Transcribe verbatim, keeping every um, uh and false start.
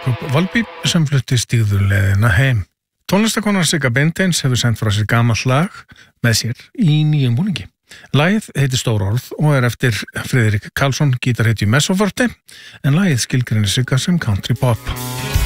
Jakob Valby sem flutti stígðuleiðina heim. Tónlistakonan Sigga Beinteins hefur sendt frá sér gamalt lag með sér í nýjum búningi. Lagið heitir Stór orð og er eftir Friðrik Karlsson, gítarhetju Messoforte, en lagið skilgreinir Sigga sem country pop.